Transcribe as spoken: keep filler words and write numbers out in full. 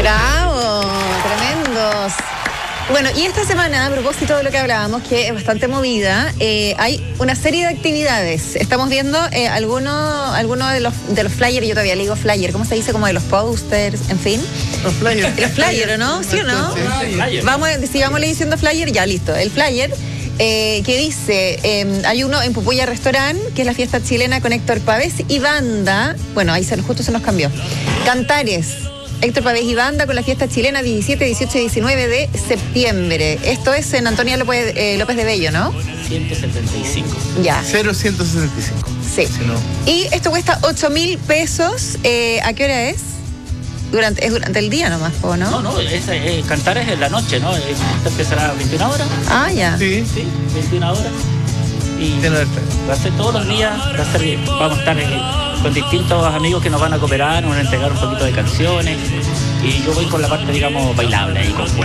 ¡Bravo! ¡Tremendos! Bueno, y esta semana, a propósito de lo que hablábamos, que es bastante movida, eh, hay una serie de actividades. Estamos viendo eh, algunos alguno de los de los flyers, yo todavía le digo flyer, ¿cómo se dice? Como de los posters, en fin. Los flyers. Los flyers, ¿no? ¿Sí o no? Sí. Vamos, sigámosle diciendo flyer, ya listo. El flyer eh, que dice, eh, hay uno en Pupuya Restaurant, que es la fiesta chilena con Héctor Pavés y banda. Bueno, ahí se, justo se nos cambió. Cantares. Héctor Pavés y banda con la fiesta chilena diecisiete, dieciocho y diecinueve de septiembre. Esto es en Antonia López, eh, López de Bello, ¿no? ciento setenta y cinco. Ya. cero ciento setenta y cinco. Sí. Si no. Y esto cuesta ocho mil pesos. Eh, ¿A qué hora es? Durante, es durante el día nomás, ¿o no? No, no, es, eh, cantar es en la noche, ¿no? Esto empezará a veintiuna horas. Ah, ya. Sí. Sí, veintiuna horas. Y Tiene el va a ser todos los días, va a ser, vamos a estar eh, con distintos amigos que nos van a cooperar, nos van a entregar un poquito de canciones. Y yo voy con la parte, digamos, bailable ahí con